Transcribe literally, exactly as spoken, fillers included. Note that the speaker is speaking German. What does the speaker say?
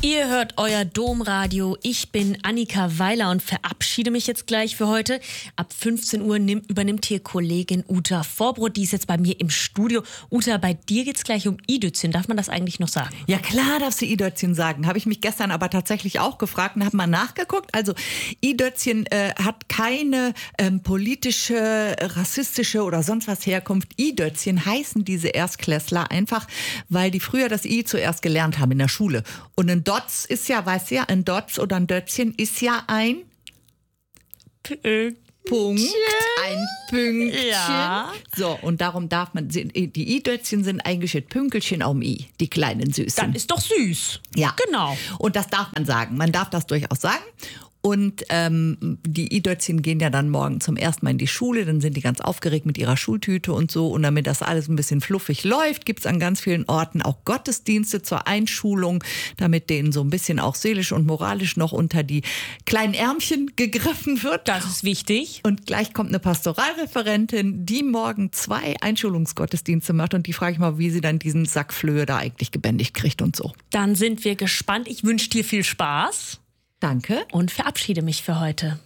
Ihr hört euer Domradio. Ich bin Annika Weiler und verabschiede mich jetzt gleich für heute. Ab fünfzehn Uhr nimm, übernimmt hier Kollegin Uta Vorbrot. Die ist jetzt bei mir im Studio. Uta, bei dir geht's gleich um I-Dötzchen. Darf man das eigentlich noch sagen? Ja klar darfst du I-Dötzchen sagen. Habe ich mich gestern aber tatsächlich auch gefragt und habe mal nachgeguckt. Also I-Dötzchen äh, hat keine ähm, politische, rassistische oder sonst was Herkunft. I-Dötzchen heißen diese Erstklässler einfach, weil die früher das I zuerst gelernt haben in der Schule. Und ein Dotz ist ja, weißt du ja, ein Dotz oder ein Dötzchen ist ja ein Pünktchen. Punkt, ein Pünktchen. Ja. So, und darum darf man, die I-Dötzchen sind eigentlich ein Pünkelchen am I, die kleinen Süßen. Das ist doch süß. Ja. Genau. Und das darf man sagen. Man darf das durchaus sagen. Und ähm, die I-Dötzchen gehen ja dann morgen zum ersten Mal in die Schule. Dann sind die ganz aufgeregt mit ihrer Schultüte und so. Und damit das alles ein bisschen fluffig läuft, gibt es an ganz vielen Orten auch Gottesdienste zur Einschulung, damit denen so ein bisschen auch seelisch und moralisch noch unter die kleinen Ärmchen gegriffen wird. Das ist wichtig. Und gleich kommt eine Pastoralreferentin, die morgen zwei Einschulungsgottesdienste macht. Und die frage ich mal, wie sie dann diesen Sack Flöhe da eigentlich gebändigt kriegt und so. Dann sind wir gespannt. Ich wünsche dir viel Spaß. Danke. Und verabschiede mich für heute.